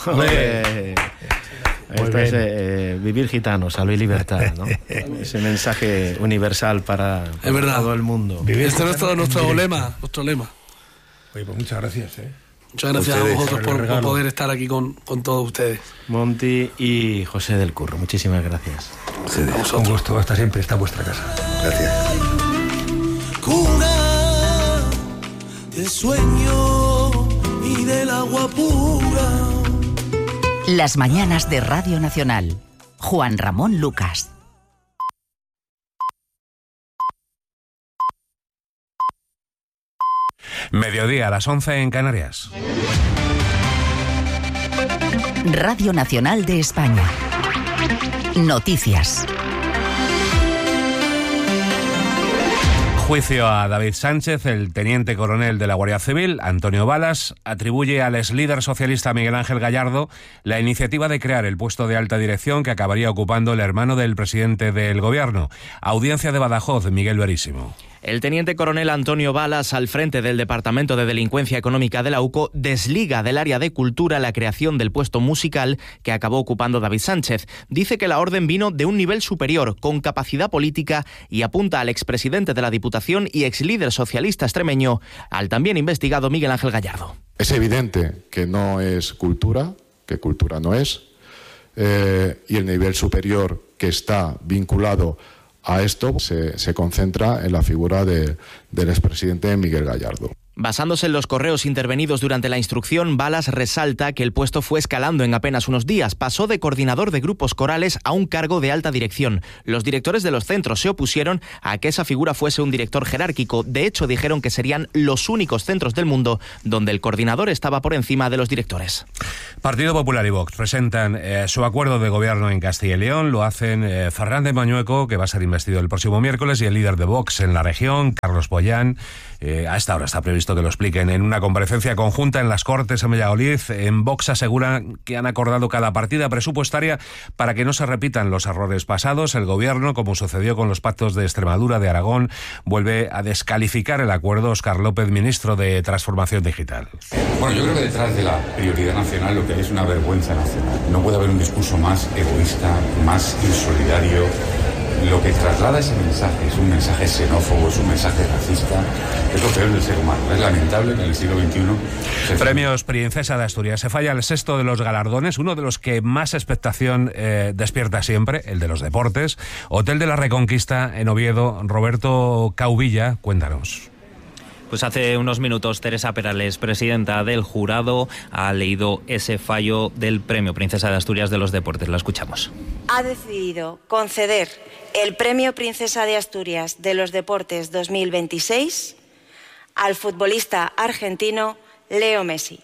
Esto es vivir gitano, salud y libertad, ¿no? Ese mensaje universal para todo el mundo. Este es nuestro lema. Oye, pues muchas gracias, Muchas gracias a vosotros por poder estar aquí con todos ustedes. Monty y José del Curro, muchísimas gracias. Un gusto, hasta siempre, está en vuestra casa. Gracias. Cuna de sueño y del agua pura. Las mañanas de Radio Nacional. Juan Ramón Lucas. Mediodía a las 11 en Canarias. Radio Nacional de España. Noticias. Juicio a David Sánchez. El teniente coronel de la Guardia Civil, Antonio Balas, atribuye al exlíder socialista Miguel Ángel Gallardo la iniciativa de crear el puesto de alta dirección que acabaría ocupando el hermano del presidente del gobierno. Audiencia de Badajoz, Miguel Verísimo. El teniente coronel Antonio Balas, al frente del Departamento de Delincuencia Económica de la UCO, desliga del área de cultura la creación del puesto musical que acabó ocupando David Sánchez. Dice que la orden vino de un nivel superior, con capacidad política, y apunta al expresidente de la Diputación y exlíder socialista extremeño, al también investigado Miguel Ángel Gallardo. Es evidente que no es cultura, que cultura no es, y el nivel superior que está vinculado a esto se concentra en la figura del expresidente Miguel Gallardo. Basándose en los correos intervenidos durante la instrucción, Balas resalta que el puesto fue escalando en apenas unos días. Pasó de coordinador de grupos corales a un cargo de alta dirección. Los directores de los centros se opusieron a que esa figura fuese un director jerárquico. De hecho, dijeron que serían los únicos centros del mundo donde el coordinador estaba por encima de los directores. Partido Popular y Vox presentan su acuerdo de gobierno en Castilla y León. Lo hacen Fernández Mañueco, que va a ser investido el próximo miércoles, y el líder de Vox en la región, Carlos Boyán. A esta hora está previsto que lo expliquen en una comparecencia conjunta en las Cortes en Valladolid. En Vox aseguran que han acordado cada partida presupuestaria para que no se repitan los errores pasados. El gobierno, como sucedió con los pactos de Extremadura, de Aragón, vuelve a descalificar el acuerdo. Óscar López, ministro de Transformación Digital. Bueno, yo creo que detrás de la prioridad nacional lo que hay es una vergüenza nacional. No puede haber un discurso más egoísta, más insolidario. Lo que traslada ese mensaje es un mensaje xenófobo, es un mensaje racista, es lo peor del ser humano. Es lamentable que en el siglo XXI... Premios Princesa de Asturias. Se falla el sexto de los galardones, uno de los que más expectación despierta siempre, el de los deportes. Hotel de la Reconquista en Oviedo. Roberto Cauvilla, cuéntanos. Pues hace unos minutos Teresa Perales, presidenta del jurado, ha leído ese fallo del Premio Princesa de Asturias de los Deportes. La escuchamos. Ha decidido conceder el Premio Princesa de Asturias de los Deportes 2026 al futbolista argentino Leo Messi.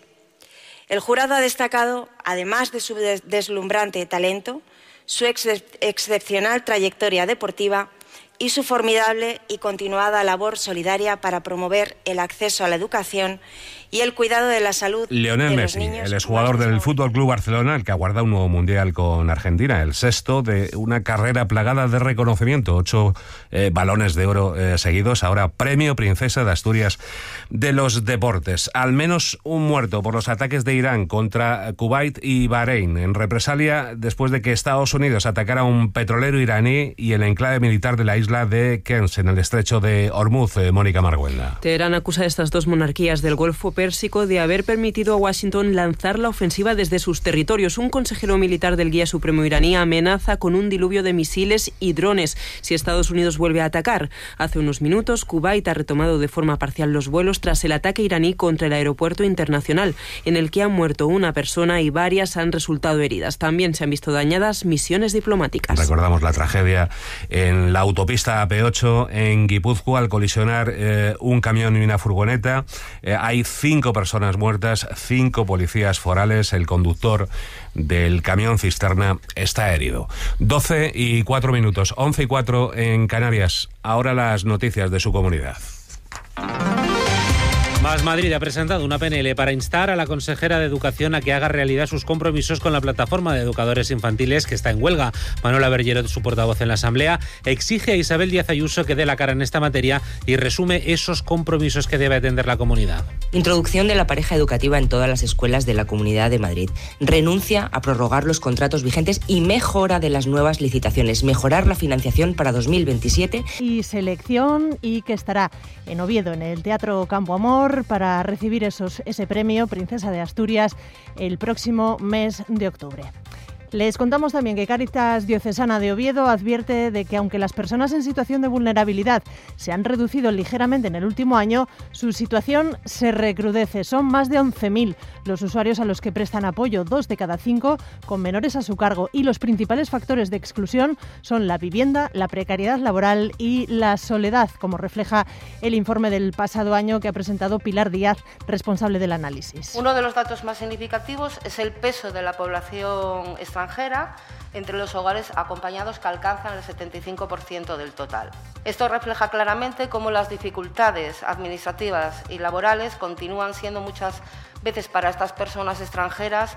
El jurado ha destacado, además de su deslumbrante talento, su excepcional trayectoria deportiva y su formidable y continuada labor solidaria para promover el acceso a la educación y el cuidado de la salud Lionel de Messi, los niños. el exjugador del Fútbol Club Barcelona, el que aguarda un nuevo mundial con Argentina, el sexto de una carrera plagada de reconocimiento, 8 balones de oro seguidos. Ahora Premio Princesa de Asturias de los Deportes. Al menos un muerto por los ataques de Irán contra Kuwait y Bahrein, en represalia después de que Estados Unidos atacara un petrolero iraní y el enclave militar de la isla de Kens, en el estrecho de Hormuz. Mónica Marguelda. Teherán acusa a estas dos monarquías del Golfo Pérsico de haber permitido a Washington lanzar la ofensiva desde sus territorios. Un consejero militar del Guía Supremo iraní amenaza con un diluvio de misiles y drones si Estados Unidos vuelve a atacar. Hace unos minutos, Kuwait ha retomado de forma parcial los vuelos tras el ataque iraní contra el aeropuerto internacional, en el que ha muerto una persona y varias han resultado heridas. También se han visto dañadas misiones diplomáticas. Recordamos la tragedia en la autopista AP8 en Guipúzcoa al colisionar un camión y una furgoneta. Hay 5 personas muertas, 5 policías forales. El conductor del camión cisterna está herido. 12:04 minutos, 11:04 en Canarias. Ahora las noticias de su comunidad. Más Madrid ha presentado una PNL para instar a la consejera de Educación a que haga realidad sus compromisos con la plataforma de educadores infantiles que está en huelga. Manuela Bergero, su portavoz en la Asamblea, exige a Isabel Díaz Ayuso que dé la cara en esta materia y resume esos compromisos que debe atender la comunidad. Introducción de la pareja educativa en todas las escuelas de la Comunidad de Madrid. Renuncia a prorrogar los contratos vigentes y mejora de las nuevas licitaciones. Mejorar la financiación para 2027. Y selección, y que estará en Oviedo, en el Teatro Campo Amor, para recibir ese premio Princesa de Asturias el próximo mes de octubre. Les contamos también que Cáritas Diocesana de Oviedo advierte de que aunque las personas en situación de vulnerabilidad se han reducido ligeramente en el último año, su situación se recrudece. Son más de 11.000 los usuarios a los que prestan apoyo, 2 de cada 5 con menores a su cargo, y los principales factores de exclusión son la vivienda, la precariedad laboral y la soledad, como refleja el informe del pasado año que ha presentado Pilar Díaz, responsable del análisis. Uno de los datos más significativos es el peso de la población extranjera entre los hogares acompañados, que alcanzan el 75% del total. Esto refleja claramente cómo las dificultades administrativas y laborales continúan siendo muchas veces para estas personas extranjeras,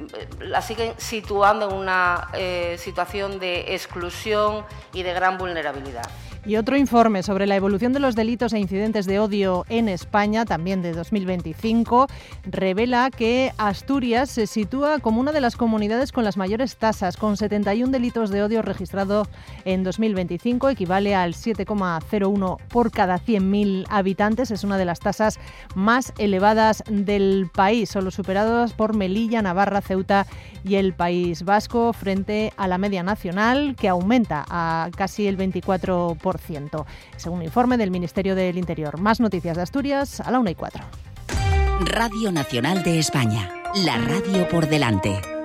las siguen situando en una situación de exclusión y de gran vulnerabilidad. Y otro informe sobre la evolución de los delitos e incidentes de odio en España, también de 2025, revela que Asturias se sitúa como una de las comunidades con las mayores tasas, con 71 delitos de odio registrados en 2025, equivale al 7,01 por cada 100.000 habitantes. Es una de las tasas más elevadas del país, solo superadas por Melilla, Navarra, Ceuta y el País Vasco, frente a la media nacional, que aumenta a casi el 24%. Según un informe del Ministerio del Interior. Más noticias de Asturias a la 1:04. Radio Nacional de España, la radio por delante.